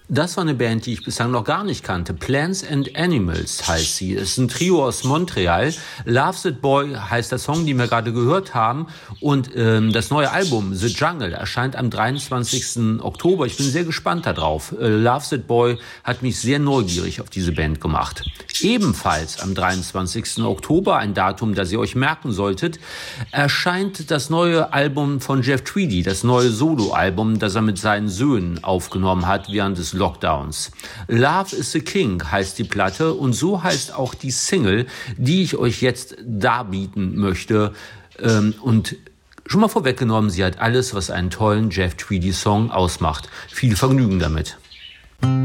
Das war eine Band, die ich bislang noch gar nicht kannte. Plants and Animals heißt sie. Es ist ein Trio aus Montreal. Loves It Boy heißt der Song, den wir gerade gehört haben. Und das neue Album The Jungle erscheint am 23. Oktober. Ich bin sehr gespannt darauf. Loves It Boy hat mich sehr neugierig auf diese Band gemacht. Ebenfalls am 23. Oktober, ein Datum, das ihr euch merken solltet, erscheint das neue Album von Jeff Tweedy, das neue Soloalbum, das er mit seinen Söhnen aufgenommen hat während des Lockdowns. Love is the King heißt die Platte und so heißt auch die Single, die ich euch jetzt darbieten möchte. Und schon mal vorweggenommen, sie hat alles, was einen tollen Jeff Tweedy-Song ausmacht. Viel Vergnügen damit.